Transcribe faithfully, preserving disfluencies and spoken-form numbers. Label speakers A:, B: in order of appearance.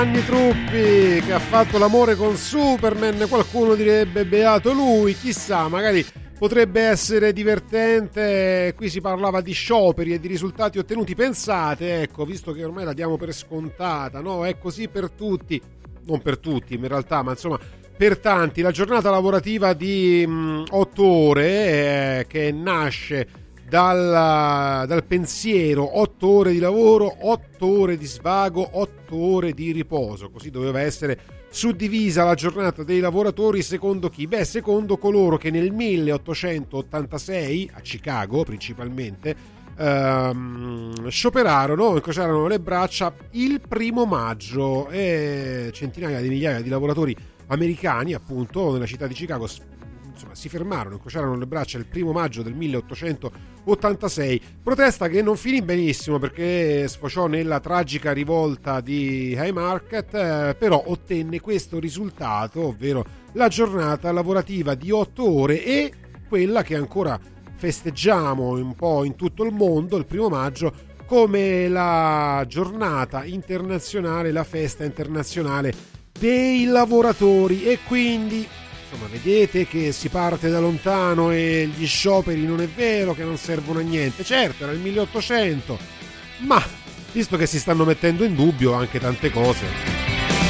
A: Giovanni Truppi che ha fatto l'amore con Superman, qualcuno direbbe beato lui, chissà, magari potrebbe essere divertente. Qui si parlava di scioperi e di risultati ottenuti. Pensate, ecco, visto che ormai la diamo per scontata, no? È così per tutti, non per tutti in realtà, ma insomma per tanti, la giornata lavorativa di otto ore eh, che nasce dal, dal pensiero otto ore di lavoro, otto ore di svago, otto ore di riposo. Così doveva essere suddivisa la giornata dei lavoratori secondo chi? Beh, secondo coloro che nel milleottocentottantasei, a Chicago principalmente, ehm, scioperarono, incrociarono le braccia il primo maggio e centinaia di migliaia di lavoratori americani, appunto, nella città di Chicago, insomma, si fermarono, incrociarono le braccia il primo maggio del milleottocentottantasei, protesta che non finì benissimo perché sfociò nella tragica rivolta di Haymarket, eh, però ottenne questo risultato, ovvero la giornata lavorativa di otto ore e quella che ancora festeggiamo un po' in tutto il mondo il primo maggio come la giornata internazionale, la festa internazionale dei lavoratori. E quindi insomma vedete che si parte da lontano e gli scioperi non è vero che non servono a niente. Certo, era il milleottocento, ma visto che si stanno mettendo in dubbio anche tante cose,